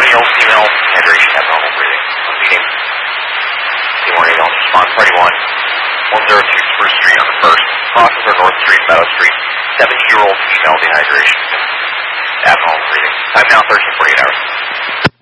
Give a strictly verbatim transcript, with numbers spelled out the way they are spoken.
male, female, hydration, abnormal breathing. I'm meeting T one eight on response. Party one, one oh two Spruce Street on the first. Crosses are North Street, Meadow Street. seventy-year-old female dehydration. Abnormal breathing. Time now thirteen forty-eight hours.